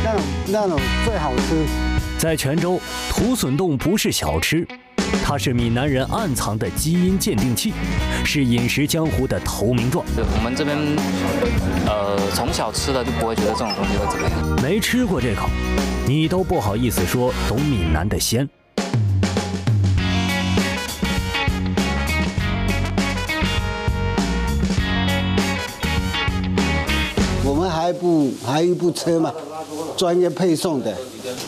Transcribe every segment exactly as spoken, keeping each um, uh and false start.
那种那种最好吃。 在泉州，土笋冻不是小吃，它是闽南人暗藏的基因鉴定器，是饮食江湖的投名状。 我们这边，呃，从小吃的就不会觉得这种东西会怎么样。 没吃过这口，你都不好意思说懂闽南的鲜。 我们还不还有一部车嘛，专业配送的。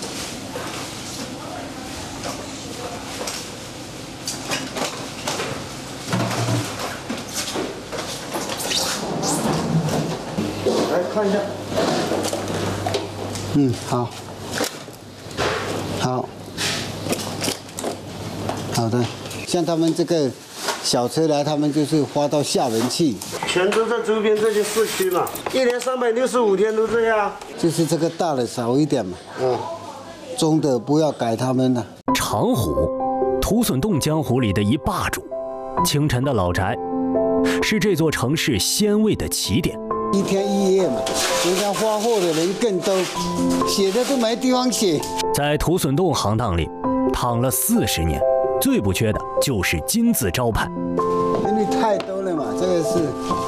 来看一下。嗯，好，好，好的。像他们这个小车来，他们就是花到厦门去。 泉州在周边这些市区嘛，一年三百六十五天都这样。 就是这个大的少一点嘛， 嗯， 中的不要改他们了。 长虎，土笋冻江湖里的一霸主，清晨的老宅，是这座城市鲜味的起点。 一天一夜嘛，人家发货的人更多，写的都没地方写。 在土笋冻行当里，躺了四十年，最不缺的就是金字招牌。 因为太多了嘛，这个是，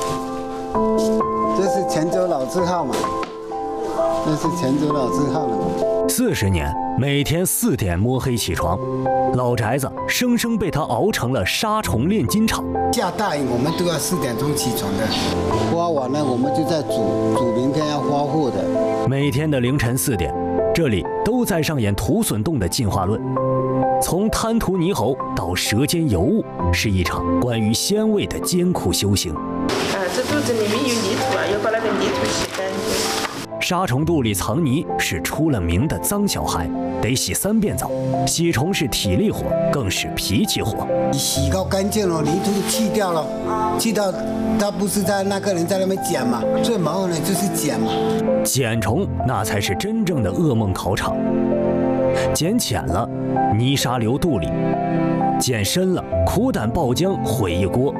这是泉州老字号嘛，这是泉州老字号了嘛。 四十年，每天四点摸黑起床，老宅子生生被他熬成了杀虫炼金厂。 下大雨我们都要四点钟起床的，花完了我们就在煮煮明天要发货的。 每天的凌晨四点，这里都在上演土笋冻的进化论。从贪图猕猴到舌尖尤物，是一场关于鲜味的艰苦修行。 啊，这肚子里面有泥土啊，要把那个泥土洗干净。 杀虫肚里藏泥是出了名的脏小孩，得洗三遍澡。洗虫是体力活，更是脾气活。 你洗到干净了，泥土去掉了，去掉，他不是在那个人在那边捡嘛？最麻烦的就是捡嘛。 捡虫那才是真正的噩梦考场。捡浅了，泥沙流肚里；捡深了，苦胆爆浆毁一锅。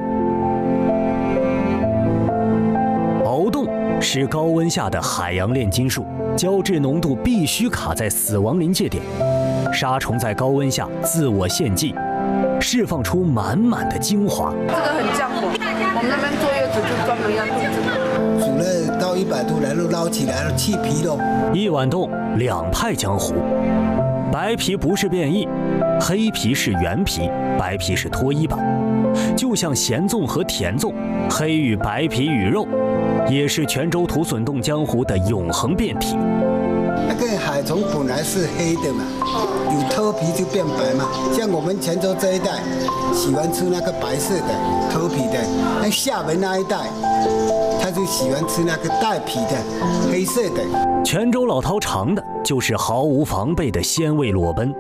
熬冻是高温下的海洋炼金术，胶质浓度必须卡在死亡临界点。杀虫在高温下自我献祭，释放出满满的精华。 这个很降火，我们那边坐月子就专门要炖这个。 煮了到一百度，然后捞起来了，去皮了。 一碗冻，两派江湖。白皮不是变异，黑皮是原皮，白皮是脱衣版。就像咸粽和甜粽，黑与白皮与肉，也是泉州土笋冻江湖的永恒变体。 那个海虫本来是黑的嘛，有脱皮就变白嘛。像我们泉州这一带，喜欢吃那个白色的脱皮的；那厦门那一带，他就喜欢吃那个带皮的黑色的。 泉州老饕尝的就是毫无防备的鲜味裸奔。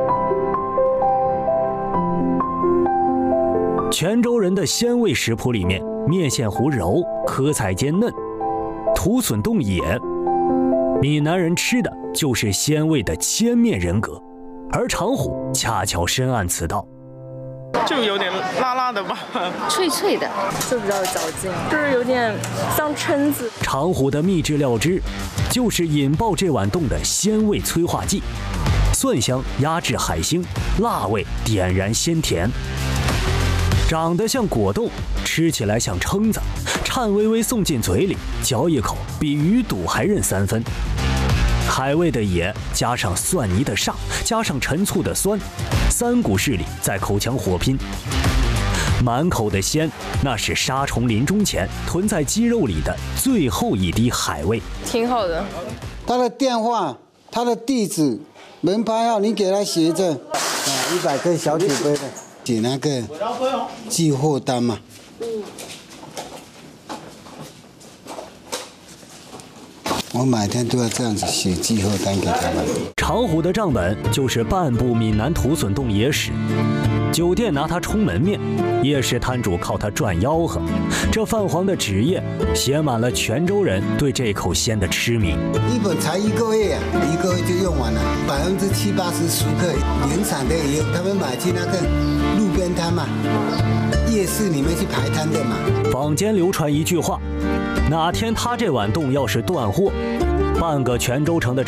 泉州人的鲜味食谱里面，面线糊柔，颗菜尖嫩，土笋冻野。闽南人吃的就是鲜味的千面人格，而长虎恰巧深谙此道。 就有点辣辣的吧， 脆脆的，就比较有嚼劲，就是有点像蛏子。 长虎的秘制料汁，就是引爆这碗冻的鲜味催化剂，蒜香压制海星，辣味点燃鲜甜。长得像果冻，吃起来像蛏子，颤巍巍送进嘴里，嚼一口比鱼肚还韧三分。海味的野，加上蒜泥的煞，加上陈醋的酸，三股势力在口腔火拼。满口的鲜，那是杀虫临终前囤在鸡肉里的最后一滴海味。 挺好的。 他的电话，他的地址，门牌号，你给他写着。啊，一百个小铁杯的，写那个寄货单嘛。我每天都要这样子写寄货单给他们。 长虎的账本就是半部闽南土笋冻野史，酒店拿它充门面，夜市摊主靠它赚吆喝。这泛黄的纸页写满了泉州人对这口鲜的痴迷。 一本才一个月啊，一个月就用完了，百分之七八十熟客，原产的也有，他们买去那个路边摊嘛，夜市里面去排摊的嘛。 坊间流传一句话，哪天他这碗冻要是断货，半个泉州城的